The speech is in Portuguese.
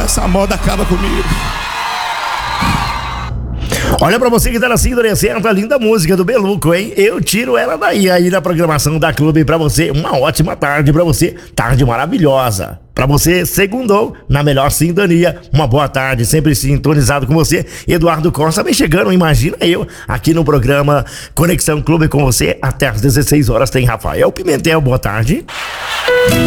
essa moda acaba comigo. Olha pra você que tá na sintonia certa, linda música do Beluco, hein? Eu tiro ela daí, aí na programação da Clube pra você. Uma ótima tarde pra você, tarde maravilhosa. Pra você, segundou, na melhor sintonia. Uma boa tarde, sempre sintonizado com você. Eduardo Costa vem chegando, imagina eu, aqui no programa Conexão Clube com você. Até às 16 horas tem Rafael Pimentel, boa tarde.